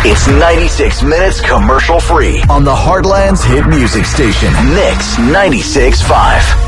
It's 96 minutes commercial free on the Heartland's hit music station, Mix 96.5.